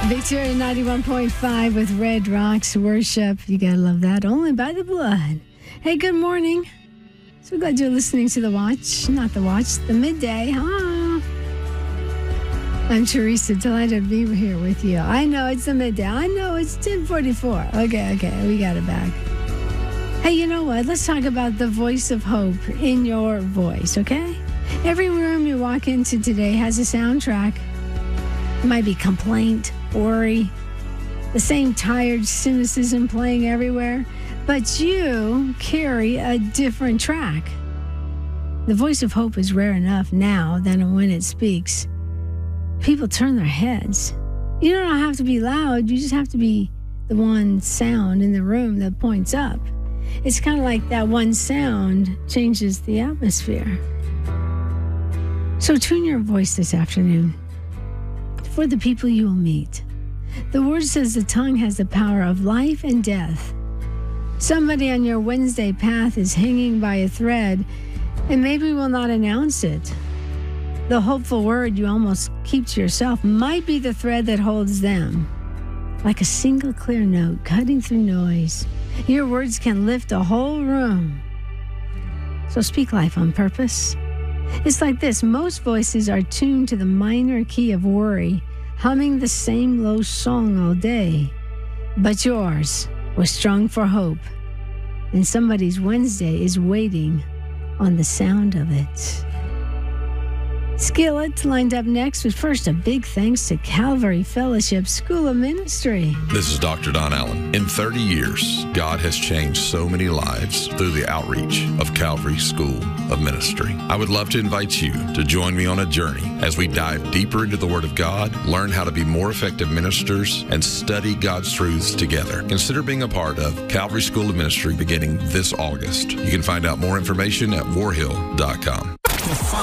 Victoria 91.5 with Red Rocks Worship. You gotta love that. Only by the blood. Hey, good morning. So glad you're listening to The Watch. Not The Watch, The Midday. Huh? I'm Teresa. Delighted to be here with you. I know it's the midday. I know it's 10:44. Okay. We got it back. Hey, you know what? Let's talk about the voice of hope in your voice, okay? Every room you walk into today has a soundtrack. It might be complaint, worry, the same tired cynicism playing everywhere, but you carry a different track. The voice of hope is rare enough now than when it speaks. People turn their heads. You don't have to be loud. You just have to be the one sound in the room that points up. It's kind of like that one sound changes the atmosphere. So tune your voice this afternoon for the people you will meet. The word says the tongue has the power of life and death. Somebody on your Wednesday path is hanging by a thread and maybe will not announce it. The hopeful word you almost keep to yourself might be the thread that holds them. Like a single clear note cutting through noise, your words can lift a whole room. So speak life on purpose. It's like this. Most voices are tuned to the minor key of worry, humming the same low song all day. But yours was strung for hope, and somebody's Wednesday is waiting on the sound of it. Skillet lined up next, but first a big thanks to Calvary Fellowship School of Ministry. This is Dr. Don Allen. In 30 years, God has changed so many lives through the outreach of Calvary School of Ministry. I would love to invite you to join me on a journey as we dive deeper into the Word of God, learn how to be more effective ministers, and study God's truths together. Consider being a part of Calvary School of Ministry beginning this August. You can find out more information at warhill.com.